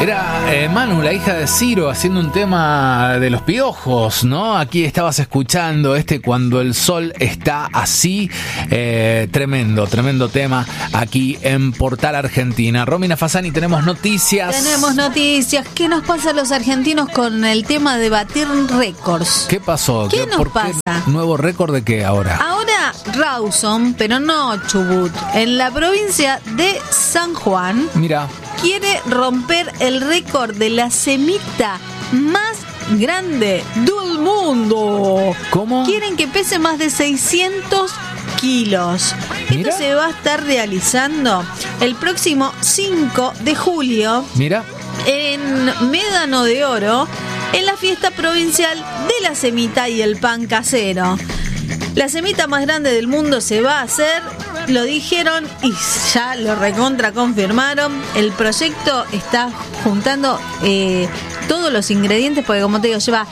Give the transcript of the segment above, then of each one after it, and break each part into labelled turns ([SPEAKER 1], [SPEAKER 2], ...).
[SPEAKER 1] Era Manu, la hija de Ciro, haciendo un tema de los piojos, ¿no? Aquí estabas escuchando Cuando el sol está así. Tremendo tema aquí en Portal Argentina. Romina Fasani, tenemos noticias.
[SPEAKER 2] ¿Qué nos pasa a los argentinos con el tema de batir récords?
[SPEAKER 1] ¿Qué pasó?
[SPEAKER 2] ¿Qué nos pasa?
[SPEAKER 1] ¿Nuevo récord de qué ahora?
[SPEAKER 2] Ahora Rawson, pero no Chubut, en la provincia de San Juan.
[SPEAKER 1] Mira.
[SPEAKER 2] Quiere romper el récord de la semita más grande del mundo.
[SPEAKER 1] ¿Cómo?
[SPEAKER 2] Quieren que pese más de 600 kilos.
[SPEAKER 1] Mira.
[SPEAKER 2] Esto se va a estar realizando el próximo 5 de julio.
[SPEAKER 1] Mira.
[SPEAKER 2] En Médano de Oro, en la fiesta provincial de la semita y el pan casero. La semita más grande del mundo se va a hacer, lo dijeron y ya lo recontra confirmaron. El proyecto está juntando todos los ingredientes, porque como te digo, lleva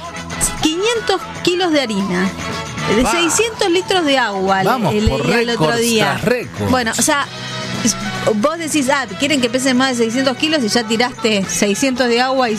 [SPEAKER 2] 500 kilos de harina, de 600 litros de agua.
[SPEAKER 1] Vamos,
[SPEAKER 2] el otro día. Bueno, o sea, vos decís, quieren que pesen más de 600 kilos y ya tiraste 600 de agua y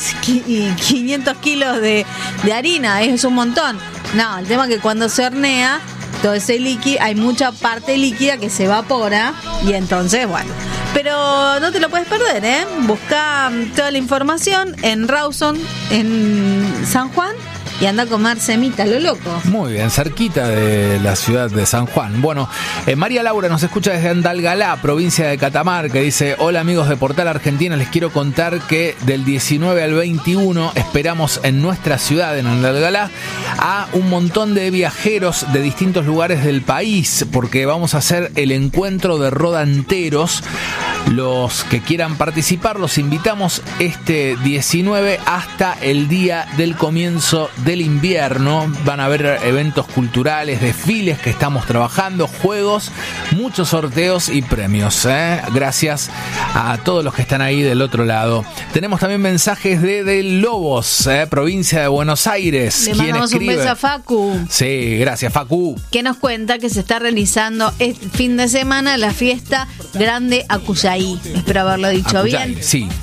[SPEAKER 2] 500 kilos de harina, es un montón. No, el tema es que cuando se hornea, todo ese líquido, hay mucha parte líquida que se evapora y entonces, bueno. Pero no te lo puedes perder, ¿eh? Busca toda la información en Rawson, en San Juan, y anda a comer semita, lo loco.
[SPEAKER 1] Muy bien, cerquita de la ciudad de San Juan. Bueno, María Laura nos escucha desde Andalgalá, provincia de Catamarca. Dice: hola amigos de Portal Argentina, les quiero contar que del 19 al 21 esperamos en nuestra ciudad, en Andalgalá, a un montón de viajeros de distintos lugares del país, porque vamos a hacer el encuentro de rodanteros. Los que quieran participar los invitamos este 19 hasta el día del comienzo del invierno. Van a haber eventos culturales, desfiles que estamos trabajando, juegos, muchos sorteos y premios, ¿eh? Gracias a todos los que están ahí del otro lado. Tenemos también mensajes de Lobos, provincia de Buenos Aires.
[SPEAKER 2] Le mandamos un beso a Facu.
[SPEAKER 1] Sí, gracias Facu.
[SPEAKER 2] Que nos cuenta que se está realizando este fin de semana la fiesta grande Acuyay. Espero haberlo dicho
[SPEAKER 1] Acuyay,
[SPEAKER 2] bien.
[SPEAKER 1] Sí.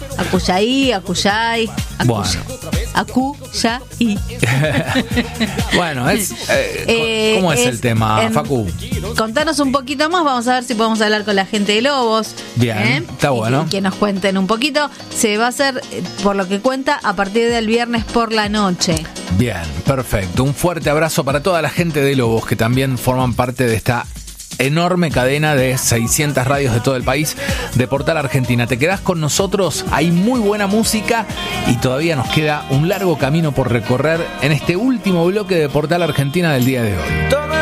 [SPEAKER 2] Acuyay.
[SPEAKER 1] Bueno.
[SPEAKER 2] Acuyay.
[SPEAKER 1] Bueno, ¿cómo es el tema, Facu?
[SPEAKER 2] Contanos un poquito más, vamos a ver si podemos hablar con la gente de Lobos.
[SPEAKER 1] Bien, está bueno.
[SPEAKER 2] Que nos cuenten un poquito. Se va a hacer, por lo que cuenta, a partir del viernes por la noche.
[SPEAKER 1] Bien, perfecto. Un fuerte abrazo para toda la gente de Lobos que también forman parte de esta enorme cadena de 600 radios de todo el país de Portal Argentina. Te quedás con nosotros, hay muy buena música y todavía nos queda un largo camino por recorrer en este último bloque de Portal Argentina del día de hoy.